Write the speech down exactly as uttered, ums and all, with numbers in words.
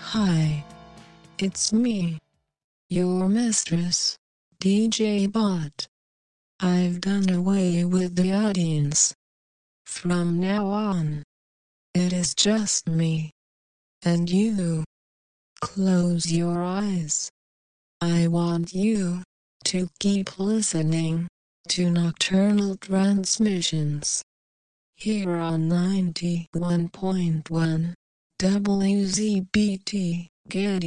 Hi, it's me, your mistress, D J Bot. I've done away with the audience. From now on, it is just me and you. Close your eyes. I want you to keep listening to Nocturnal Transmissions here on ninety-one point one W Z B T Getty.